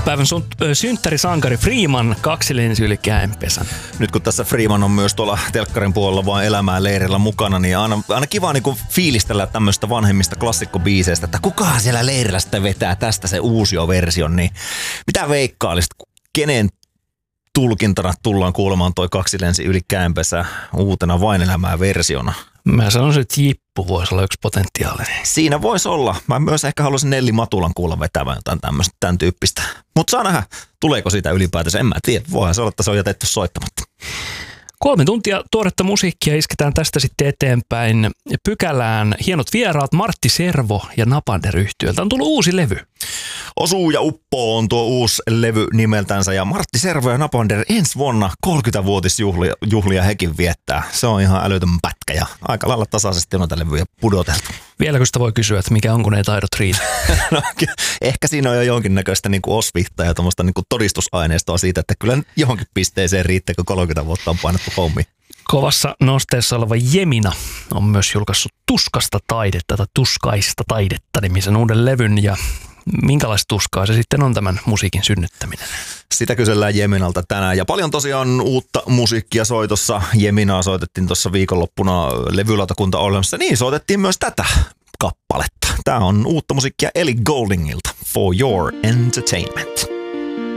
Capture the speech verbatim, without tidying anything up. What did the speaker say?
päivän sun, ö, synttärisankari Freeman kaksi lensi yli käenpesän. Nyt kun tässä Freeman on myös tuolla telkkarin puolella vaan elämää leirillä mukana, niin aina, aina kiva niin fiilistellä tämmöistä vanhemmista klassikkobiiseistä, että kuka siellä leirillä sitten vetää tästä se uusio version, niin mitä veikkailisit, kenen tulkintana tullaan kuulemaan toi kaksi lensi yli käenpesä uutena vain elämää versiona? Mä sanoisin, että Jippu voisi olla yksi potentiaalinen. Siinä voisi olla. Mä myös ehkä haluaisin Nelli Matulan kuulla vetävän jotain tämmöistä, tämän tyyppistä. Mutta saa nähdä, tuleeko siitä ylipäätänsä. En mä tiedä. Voihan se olla, että se on jätetty soittamatta. Kolme tuntia tuoretta musiikkia isketään tästä sitten eteenpäin. Pykälään hienot vieraat Martti Servo ja Napander -yhtyöltä on tullut uusi levy. Osuu ja uppoo on tuo uusi levy nimeltänsä ja Martti Servo ja Napander ensi vuonna kolmekymmentävuotisjuhlia juhlia hekin viettää. Se on ihan älytön pätkä ja aika lailla tasaisesti on noita levyjä pudoteltu. Vieläkö sitä voi kysyä, että mikä on, kun ei taidot riitä? No, ehkä siinä on jo jonkinnäköistä niin kuin osvihtaa ja tuommoista niin kuin todistusaineistoa siitä, että kyllä johonkin pisteeseen riittää, kun kolmekymmentä vuotta on painettu hommi. Kovassa nosteessa oleva Jemina on myös julkaissut Tuskasta taidetta tai Tuskaista taidetta nimisen uuden levyn ja minkälaista tuskaa se sitten on tämän musiikin synnyttäminen? Sitä kysellään Jeminalta tänään ja paljon tosiaan uutta musiikkia soitossa. Jeminaa soitettiin tuossa viikonloppuna levylautakunta olemassa. Niin soitettiin myös tätä kappaletta. Tämä on uutta musiikkia Ellie Gouldingilta, For Your Entertainment.